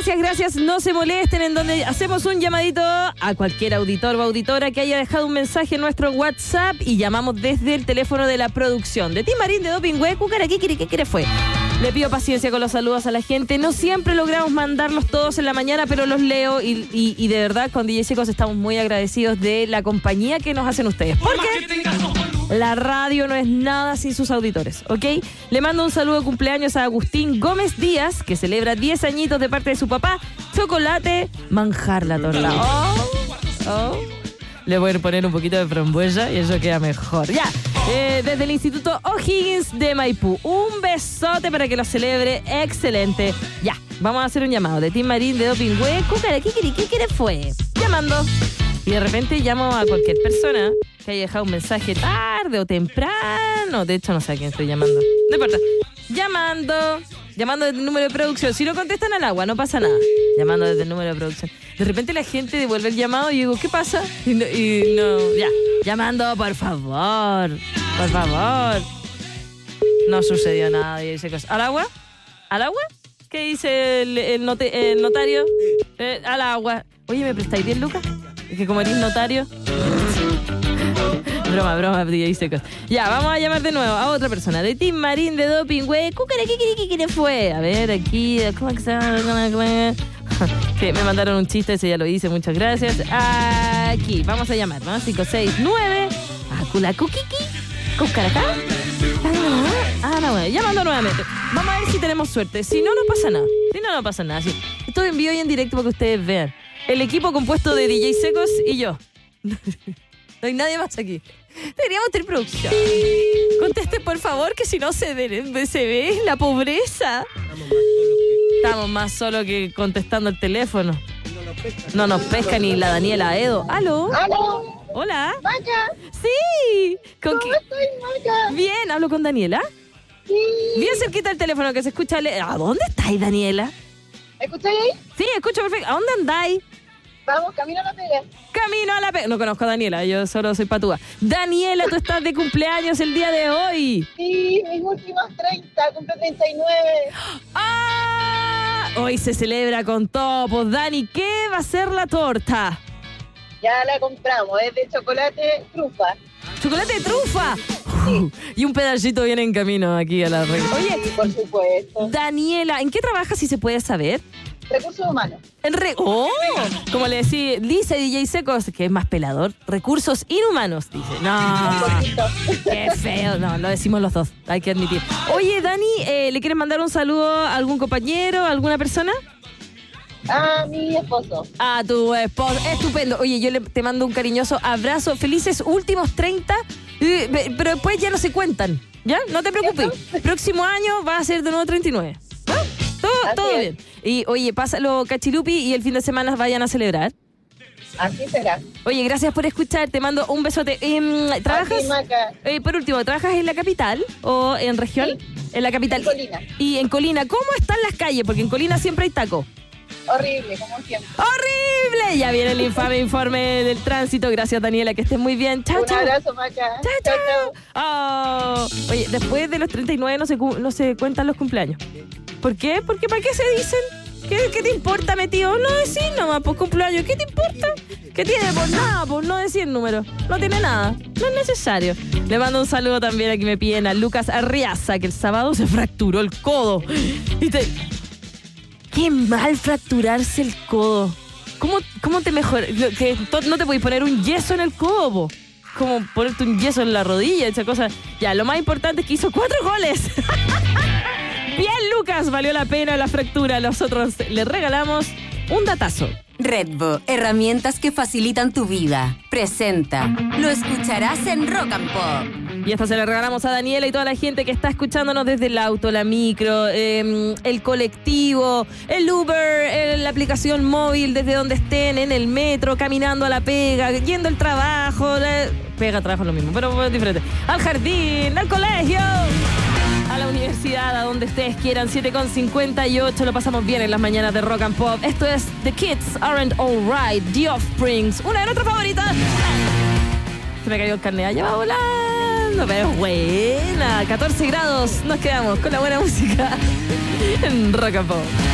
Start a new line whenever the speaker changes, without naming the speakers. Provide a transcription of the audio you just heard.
Gracias. No se molesten, en donde hacemos un llamadito a cualquier auditor o auditora que haya dejado un mensaje en nuestro WhatsApp y llamamos desde el teléfono de la producción. De Tim Marín, de Dopingüe, Cúcara, ¿qué quiere fue? Le pido paciencia con los saludos a la gente. No siempre logramos mandarlos todos en la mañana, pero los leo y de verdad con DJ Secos estamos muy agradecidos de la compañía que nos hacen ustedes. Porque la radio no es nada sin sus auditores, ¿ok? Le mando un saludo de cumpleaños a Agustín Gómez Díaz, que celebra 10 añitos de parte de su papá. Chocolate, manjar la torta. Le voy a poner un poquito de frambuesa y eso queda mejor. Ya, desde el Instituto O'Higgins de Maipú. Un besote para que lo celebre. Excelente. Ya, vamos a hacer un llamado de Tim Marín, de Dopingüe. Cúcara, ¿qué quiere fue? Llamando. Y de repente llamo a cualquier persona que haya dejado un mensaje tarde o temprano. De hecho, no sé a quién estoy llamando. No importa. Llamando desde el número de producción. Si no contestan al agua, no pasa nada. Llamando desde el número de producción. De repente la gente devuelve el llamado y digo, ¿qué pasa? Y no, ya. Llamando, por favor. No sucedió nada. Y dice cosas. ¿Al agua? ¿Qué dice el notario? Al agua. Oye, ¿me prestáis 10 lucas? Es que como eres notario. Broma, DJ Secos. Ya, vamos a llamar de nuevo a otra persona. De Tim Marín, de Dopingüe. Cúcara, ¿qué fue? A ver, aquí. ¿Cómo que se llama? Que me mandaron un chiste, ese ya lo hice, muchas gracias. Aquí, vamos a llamar, ¿no? 569. Acula, Kukiki. Cuscaracá. No, bueno, llamando nuevamente. Vamos a ver si tenemos suerte. Si no, no pasa nada. Sí. Esto en vivo y en directo para que ustedes vean. El equipo compuesto de DJ Secos y yo. No hay nadie más aquí. Deberíamos tener producción. Conteste, por favor, que si no se ve la pobreza. Estamos más solos que contestando el teléfono. No nos pesca ni la Daniela Edo. ¿Aló? Hola.
Maca.
Sí.
¿Cómo estoy, Maca?
Bien, ¿hablo con Daniela?
Sí.
Bien cerquita el teléfono que se escucha. ¿A dónde estáis, Daniela?
¿Escucháis ahí?
Sí, escucho perfecto. ¿A dónde andáis?
Vamos, camino a la pega.
No conozco a Daniela, yo solo soy patúa. Daniela, tú estás de cumpleaños el día de hoy.
Sí, mis últimos 30, cumplo 39.
Hoy se celebra con todo. Pues, Dani, ¿qué va a ser la torta?
Ya la compramos, es de chocolate trufa.
¿Chocolate de trufa?
Sí.
Y un pedacito viene en camino aquí a la red. Oye,
sí, por supuesto.
Daniela, ¿en qué trabajas, si se puede saber?
Recursos humanos.
Como le dice DJ Secos, que es más pelador, recursos inhumanos, dice. No, qué feo, no, lo decimos los dos, hay que admitir. Oye, Dani, ¿le quieres mandar un saludo a algún compañero, a alguna persona?
A mi esposo.
A tu esposo, estupendo. Oye, yo te mando un cariñoso abrazo, felices últimos 30, pero después ya no se cuentan, ¿ya? No te preocupes, próximo año va a ser de nuevo 39. Todo bien. Y oye, pásalo cachilupi y el fin de semana vayan a celebrar.
Así será.
Oye, gracias por escuchar, te mando un besote. ¿Trabajas? Por último, ¿trabajas en la capital o en región?
Sí.
En la capital.
En Colina.
Y en Colina, ¿cómo están las calles? Porque en Colina siempre hay taco.
Horrible, como siempre.
¡Horrible! Ya viene el infame informe del tránsito. Gracias, Daniela, que estés muy bien. Chao, chao.
Un abrazo, Maca.
Chao. Oh. Oye, después de los 39 no se cuentan los cumpleaños. ¿Por qué? Porque ¿para qué se dicen? ¿Qué te importa, metido? No decir nomás, pues cumpleaños. ¿Qué te importa? ¿Qué tiene por nada? Por no decir número. No tiene nada. No es necesario. Le mando un saludo también a que me piden a Lucas Arriaza, que el sábado se fracturó el codo. Qué mal fracturarse el codo. ¿Cómo te mejora? Que no te podéis poner un yeso en el codo, po. Como ponerte un yeso en la rodilla, esa cosa. Ya, lo más importante es que hizo 4 goles. Bien, Lucas, valió la pena la fractura. Nosotros le regalamos un datazo.
Redbo, herramientas que facilitan tu vida. Presenta. Lo escucharás en Rock and Pop.
Y esta se la regalamos a Daniela y toda la gente que está escuchándonos desde el auto, la micro, el colectivo, el Uber, la aplicación móvil, desde donde estén, en el metro, caminando a la pega, yendo al trabajo. Pega, trabajo es lo mismo, pero es diferente. Al jardín, al colegio, a la universidad, a donde ustedes quieran. 7:58, lo pasamos bien en las mañanas de Rock and Pop. Esto es The Kids Aren't Alright, The Offsprings, una de nuestras favoritas. Se me cayó el carnet, allá va volando, pero es buena. 14 grados, nos quedamos con la buena música en Rock and Pop.